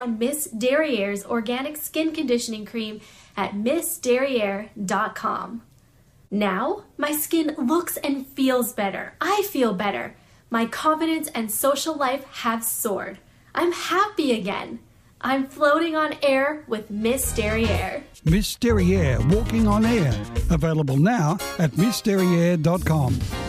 on Miss Derriere's organic skin conditioning cream at missderriere.com. Now, my skin looks and feels better. I feel better. My confidence and social life have soared. I'm happy again. I'm floating on air with Miss Derriere. Miss Derriere, walking on air. Available now at missderriere.com.